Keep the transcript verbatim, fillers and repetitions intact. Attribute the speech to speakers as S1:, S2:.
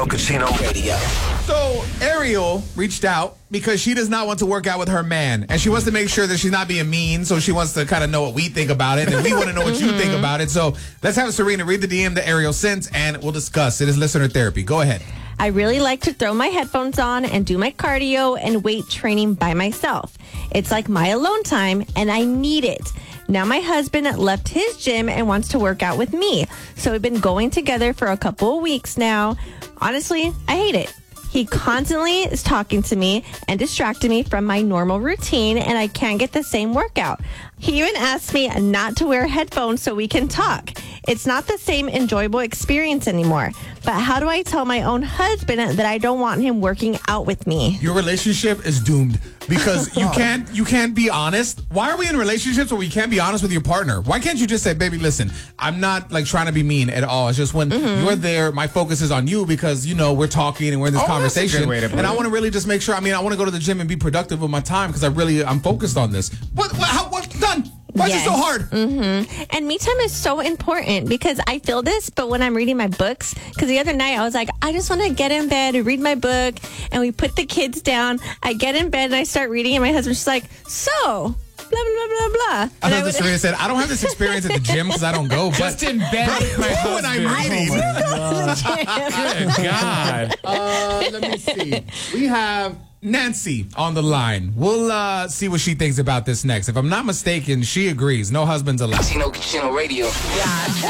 S1: Casino Casino Radio.
S2: So Ariel reached out because she does not want to work out with her man, and she wants to make sure that she's not being mean. So she wants to kind of know what we think about it, and we want to know what you think about it. So let's have Serena read the D M that Ariel sent, and we'll discuss. It is listener therapy. Go ahead.
S3: I really like to throw my headphones on and do my cardio and weight training by myself. It's like my alone time, and I need it. Now my husband left his gym and wants to work out with me. So we've been going together for a couple of weeks now. Honestly, I hate it. He constantly is talking to me and distracting me from my normal routine, and I can't get the same workout. He even asked me not to wear headphones so we can talk. It's not the same enjoyable experience anymore. But how do I tell my own husband that I don't want him working out with me?
S2: Your relationship is doomed because you can't you can't be honest. Why are we in relationships where we can't be honest with your partner? Why can't you just say, baby, listen, I'm not like trying to be mean at all. It's just when mm-hmm. you're there, my focus is on you because, you know, we're talking and we're in this
S4: oh,
S2: conversation. And I want to really just make sure, I mean, I want to go to the gym and be productive with my time because I really, I'm focused on this. What, what, how, what's done? Why yes. is it so hard?
S3: Mm-hmm. And me time is so important because I feel this, but when I'm reading my books, because the other night I was like, I just want to get in bed and read my book, and we put the kids down. I get in bed and I start reading, and my husband's just like, so, blah, blah, blah, blah, blah.
S2: I thought the Serena said, I don't have this experience at the gym because I don't go. But
S4: just in bed with my husband.
S2: When I'm reading.
S4: Oh Good God.
S2: Uh, let me see. We have Nancy on the line. We'll uh, see what she thinks about this next. If I'm not mistaken, she agrees. No husbands allowed.
S1: Casino Casino Radio.
S5: Yeah.